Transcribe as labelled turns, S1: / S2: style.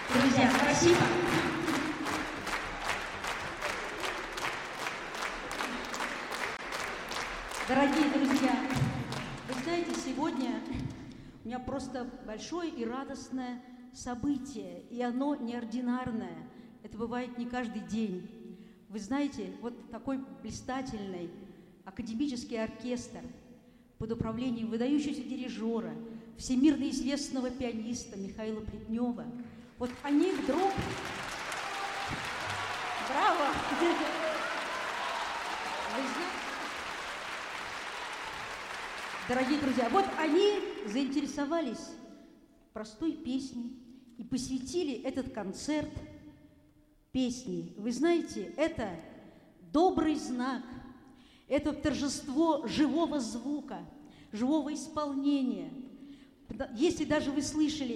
S1: Друзья, спасибо. Дорогие друзья, вы знаете, сегодня у меня просто большое и радостное событие, и оно неординарное. Это бывает не каждый день. Вы знаете, вот такой блистательный академический оркестр под управлением выдающегося дирижера, всемирно известного пианиста Михаила Плетнева, вот они вдруг... Браво! Вы знаете, дорогие друзья, вот они заинтересовались простой песней и посвятили этот концерт песни. Вы знаете, это добрый знак, это торжество живого звука, живого исполнения. Если даже вы слышали